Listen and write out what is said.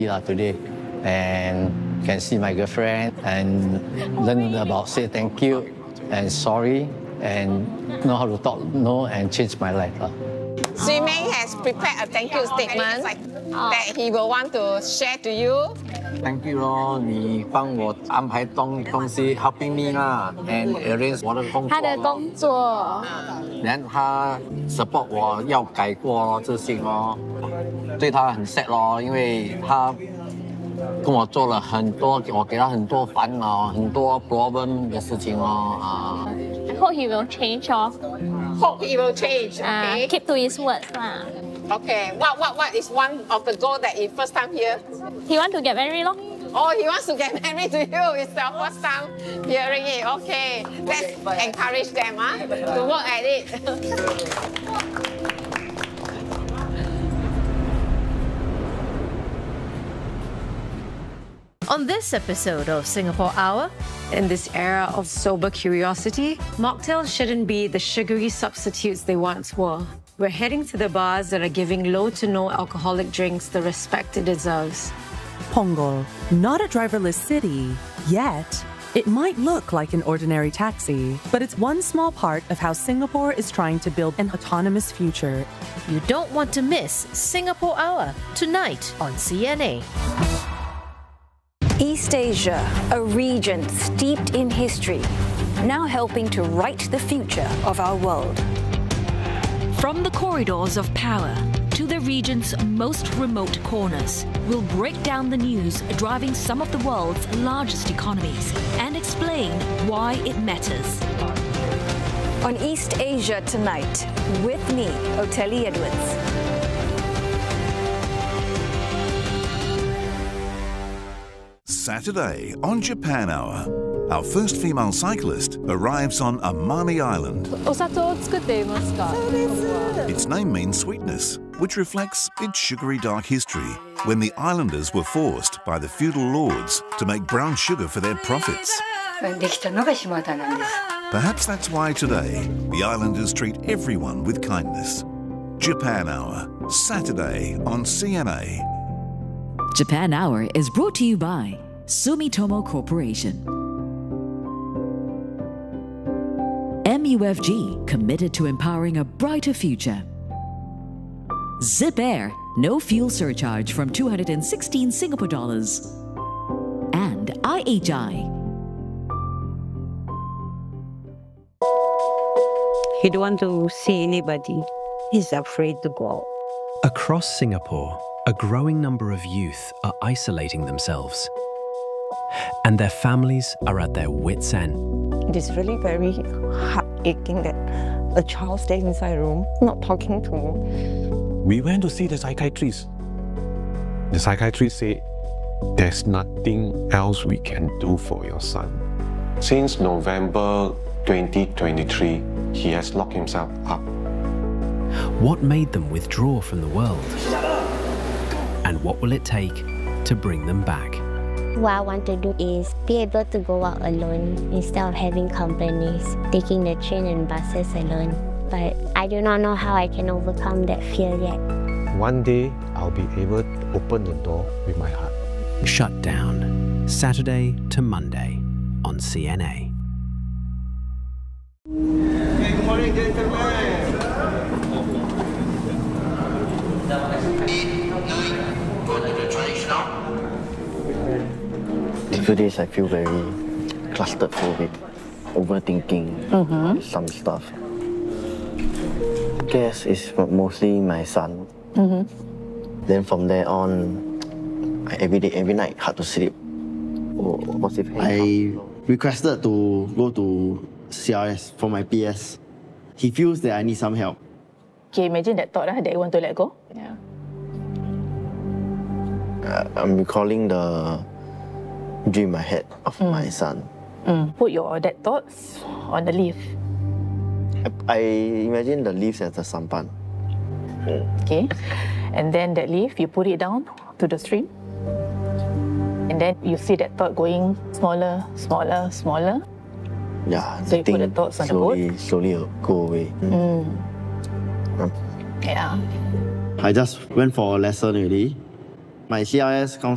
today, and can see my girlfriend and learn about say thank you and sorry and know how to talk no and change my life. Swee Meng has prepared a thank you statement that he will want to share to you. Thank you 咯，你帮我安排东西 ，helping me 啦，and arrange 我的工作。 他的工作。 然后他 support 我要改过咯，自信咯，对他很 sad 咯，因为他跟我做了很多，我给他很多烦恼，很多 problem 的事情咯啊。 I hope he will change 哦。 Hope he will change. Okay. Keep to his words 啦。 Okay. What is one of the goal that he first time here? He want to get married 咯。 Oh, he wants to get married to you. It's the first time hearing it. Okay. Let's encourage them to work at it. On this episode of Singapore Hour, in this era of sober curiosity, mocktails shouldn't be the sugary substitutes they once were. We're heading to the bars that are giving low to no alcoholic drinks the respect it deserves. Punggol, not a driverless city yet. It might look like an ordinary taxi, but it's one small part of how Singapore is trying to build an autonomous future. You don't want to miss Singapore Hour tonight on CNA. East Asia, a region steeped in history, now helping to write the future of our world. From the corridors of power to the region's most remote corners, we'll break down the news driving some of the world's largest economies and explain why it matters. On East Asia tonight, with me, Oteli Edwards. Saturday on Japan Hour, our first female cyclist arrives on Amami Island. Its name means sweetness, which reflects its sugary dark history when the islanders were forced by the feudal lords to make brown sugar for their profits. Perhaps that's why today the islanders treat everyone with kindness. Japan Hour, Saturday on CNA. Japan Hour is brought to you by Sumitomo Corporation. MUFG, committed to empowering a brighter future. Zip Air, no fuel surcharge from 216 Singapore dollars. And IHI. He don't want to see anybody. He's afraid to go out. Across Singapore, a growing number of youth are isolating themselves, and their families are at their wits' end. It is really very heart-aching that a child stays inside a room, not talking to you. We went to see the psychiatrist. The psychiatrist said, there's nothing else we can do for your son. Since November 2023, he has locked himself up. What made them withdraw from the world? And what will it take to bring them back? What I want to do is be able to go out alone instead of having companies, taking the train and buses alone. But I do not know how I can overcome that fear yet. One day, I'll be able to open the door with my heart. Shut Down, Saturday to Monday on CNA. Good morning, gentlemen. A few days I feel very claustrophobic, overthinking some stuff. I guess it's mostly my son. Then from there on, every day, every night, hard to sleep. I requested to go to CRS for my PS. He feels that I need some help. Okay, imagine that thought that you want to let go. Yeah. I'm recalling the dream I had of my son. Put that thoughts on the leaf. I imagine the leaves as the sampan. Okay. And then that leaf, you put it down to the stream. And then you see that thought going smaller, smaller, smaller. Yeah, so you put the thoughts on the boat. Slowly go away. Yeah. I just went for a lesson already. My CRS